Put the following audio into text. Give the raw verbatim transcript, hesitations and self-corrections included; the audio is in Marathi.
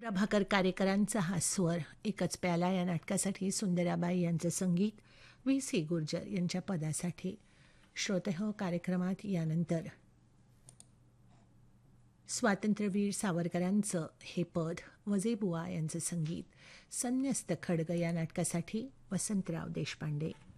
प्रभाकर कारेकरांचा हा स्वर, एकच प्याला या नाटकासाठी सुंदराबाई यांचं संगीत, व्ही सी गुर्जर यांच्या पदासाठी. श्रोतेहो, कार्यक्रमात यानंतर स्वातंत्र्यवीर सावरकरांचं हे पद, वजेबुवा यांचं संगीत, संन्यस्त खड्ग या नाटकासाठी वसंतराव देशपांडे.